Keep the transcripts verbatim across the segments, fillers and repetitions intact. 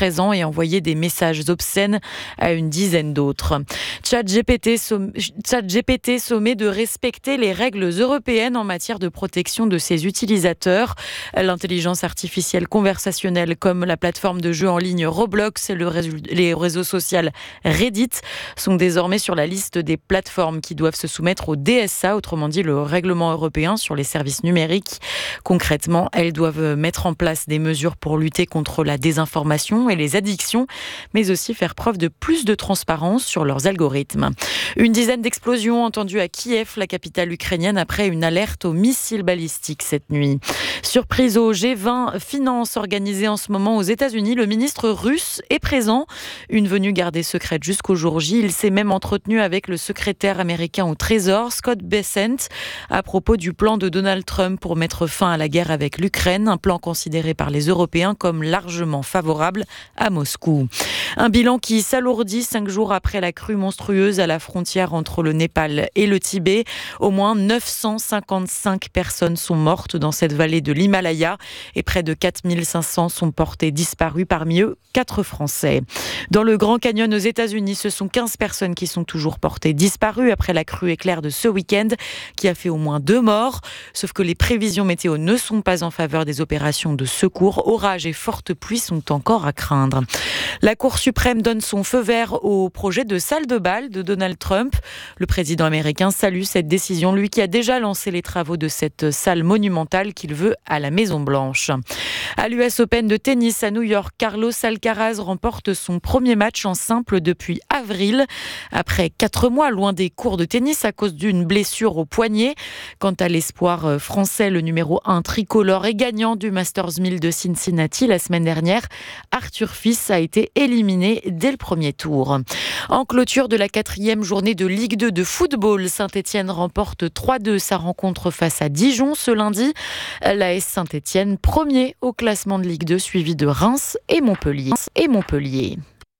treize ans et envoyé des messages obscènes à une dizaine d'autres. ChatGPT somm... ChatGPT sommet de respecter les règles européennes en matière de protection de ses utilisateurs. L'intelligence artificielle conversationnelle comme la plateforme de jeux en ligne Roblox et le réseau, les réseaux sociaux Reddit sont désormais sur la liste des plateformes qui doivent se soumettre au D S A, autrement dit le règlement européen sur les services numériques. Concrètement, elles doivent mettre en place des mesures pour lutter contre la désinformation et les addictions, mais aussi faire preuve de plus de transparence sur leurs algorithmes. Une dizaine d'explosions entendues à Kiev, la capitale ukrainienne, après une alerte aux missiles balistiques cette nuit. Surprise au G vingt Finance organisé en ce moment aux États-Unis, le ministre russe est présent. Une venue gardée secrète jusqu'au jour J. Il s'est même entretenu avec le secrétaire américain au Trésor, Scott Bessent, à propos du plan de Donald Trump pour mettre fin à la guerre avec l'Ukraine, un plan considéré par les Européens comme largement favorable à Moscou. Un bilan qui s'alourdit cinq jours après la crue monstrueuse à la frontière entre le Népal et le Tibet. Au moins neuf cent cinquante-cinq personnes sont mortes dans cette vallée de l'Himalaya et près de quatre mille cinq cents sont portés disparus, parmi eux quatre Français. Dans le Grand Canyon aux États-Unis, ce sont quinze personnes qui sont toujours portées disparues après la crue éclair de ce week-end qui a fait au moins deux morts. Sauf que les prévisions météo ne sont pas en faveur des opérations de secours. Orages et fortes pluies sont encore à craindre. La Cour suprême donne son feu vert au projet de salle de bal de Donald Trump. Le président américain salue cette décision, lui qui a déjà lancé les travaux de cette salle monumentale qu'il veut à la Maison-Blanche. À l'U S Open de tennis à New York, Carlos Alcaraz remporte son premier match en simple depuis avril. Après quatre mois loin des cours de tennis à cause d'une blessure au poignet. Quant à l'espoir français, le numéro un tricolore et gagnant du Masters mille de Cincinnati la semaine dernière, Arthur Fils a été éliminé dès le premier tour. En clôture de la quatrième journée de Ligue deux de football, Saint-Étienne remporte trois deux sa rencontre face à Dijon ce lundi. L'A S Saint-Étienne, premier au classement de Ligue deux, suivi de Reims et Montpellier. Et Montpellier.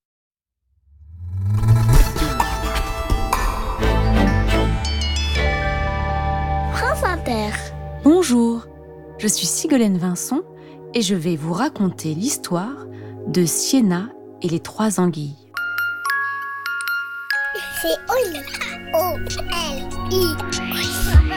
France Inter. Bonjour, je suis Sigolène Vincent et je vais vous raconter l'histoire de Sienna et les trois anguilles. C'est Oli. O L I.